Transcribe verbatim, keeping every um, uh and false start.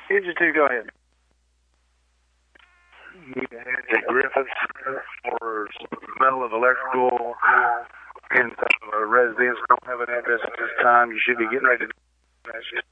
Engine two, go ahead. The Griffith for smell of electrical inside of a residence. Don't have an address at this time. You should be getting ready to